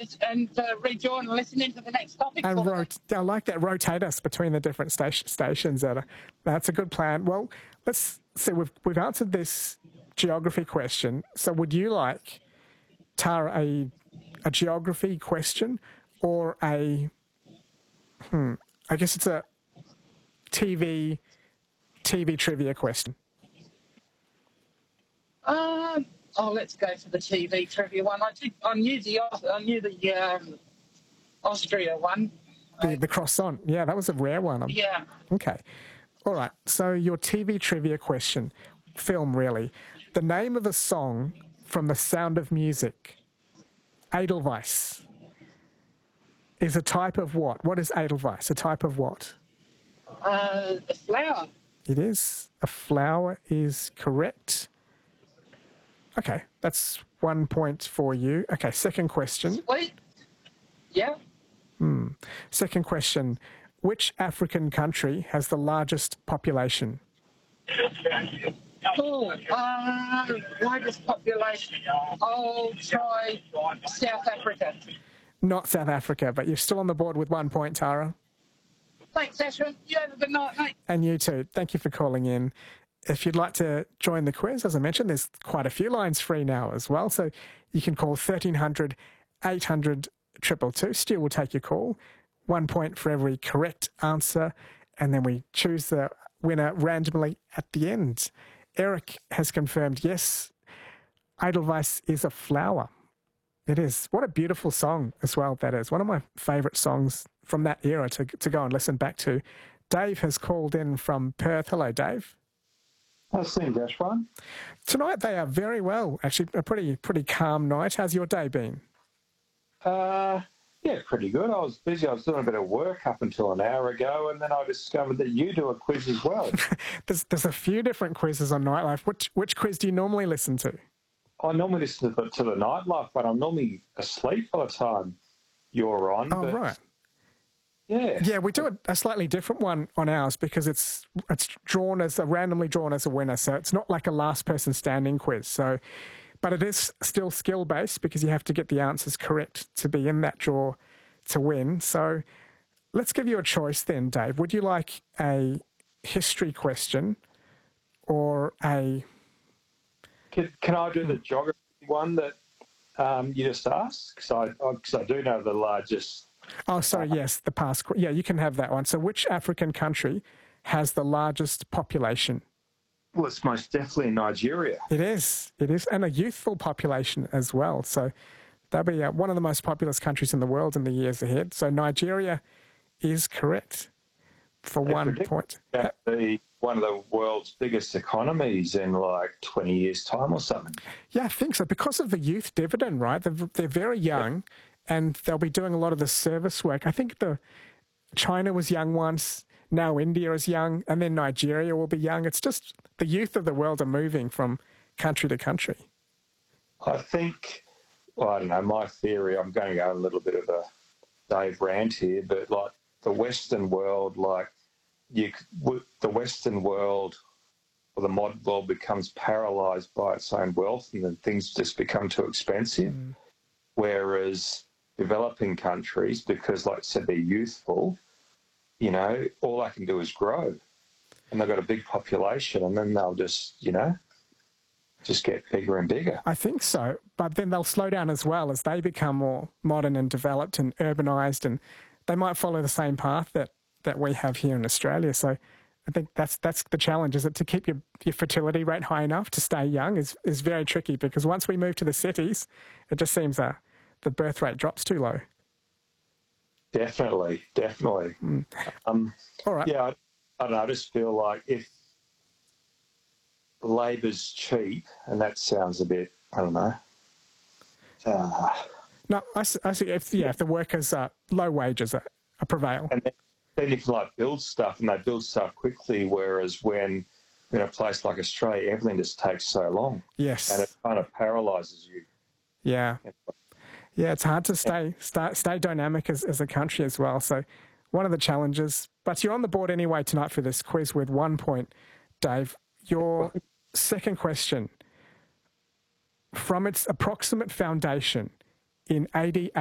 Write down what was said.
rejoin and listen into the next topic. And I like that. Rotate us between the different stations. That's a good plan. Well, let's see. We've answered this geography question. So, would you like, Tara, a geography question or I guess it's a TV trivia question? Let's go for the TV trivia one. I knew the Austria one. The croissant. Yeah, that was a rare one. Yeah. Okay. All right. So your TV trivia question, film really. The name of a song from The Sound of Music, Edelweiss, is a type of what? What is Edelweiss? A type of what? A flower. It is. A flower is correct. Okay, that's 1 point for you. Okay, second question. Sweet. Yeah. Second question. Which African country has the largest population? Largest population. I'll try South Africa. Not South Africa, but you're still on the board with 1 point, Tara. Thanks, Asher. You have a good night, mate. And you too. Thank you for calling in. If you'd like to join the quiz, as I mentioned, there's quite a few lines free now as well. So you can call 1300 800 222. Stu will take your call. 1 point for every correct answer. And then we choose the winner randomly at the end. Eric has confirmed, yes, Edelweiss is a flower. It is. What a beautiful song as well that is. One of my favourite songs from that era to go and listen back to. Dave has called in from Perth. Hello, Dave. How's things, Ashwan? Tonight they are very well. Actually, a pretty calm night. How's your day been? Yeah, pretty good. I was busy. I was doing a bit of work up until an hour ago, and then I discovered that you do a quiz as well. There's a few different quizzes on Nightlife. Which quiz do you normally listen to? I normally listen to the Nightlife, but I'm normally asleep by the time you're on. Oh, right. Yeah. Yeah, we do a slightly different one on ours because it's randomly drawn as a winner. So it's not like a last person standing quiz. So, but it is still skill based because you have to get the answers correct to be in that draw to win. So let's give you a choice then, Dave. Would you like a history question or a... Can I do the geography one that you just asked? Because I do know the largest... Oh, sorry, yes, the past. Yeah, you can have that one. So which African country has the largest population? Well, it's most definitely Nigeria. It is, and a youthful population as well. So that'll be one of the most populous countries in the world in the years ahead. So Nigeria is correct for 1 point. That'd be one of the world's biggest economies in like 20 years' time or something. Yeah, I think so. Because of the youth dividend, right? They're very young. Yep. And they'll be doing a lot of the service work. I think China was young once, now India is young, and then Nigeria will be young. It's just the youth of the world are moving from country to country. I think, I don't know, my theory, I'm going to go a little bit of a Dave rant here, but like the Western world, the Western world or the modern world becomes paralysed by its own wealth and then things just become too expensive. Whereas developing countries, because like I said, they're youthful, all I can do is grow. And they've got a big population and then they'll just get bigger and bigger. I think so. But then they'll slow down as well as they become more modern and developed and urbanised, and they might follow the same path that we have here in Australia. So I think that's the challenge, is it to keep your fertility rate high enough to stay young is very tricky, because once we move to the cities, it just seems the birth rate drops too low. Definitely. All right. Yeah, I don't know. I just feel like if labour's cheap, and that sounds a bit, I don't know. No, I see. If the workers are low wages prevail. And then you can build stuff, and they build stuff quickly, whereas when in a place like Australia, everything just takes so long. Yes. And it kind of paralyses you. Yeah. Yeah, it's hard to stay dynamic as a country as well. So one of the challenges. But you're on the board anyway tonight for this quiz with 1 point, Dave. Your second question. From its approximate foundation in AD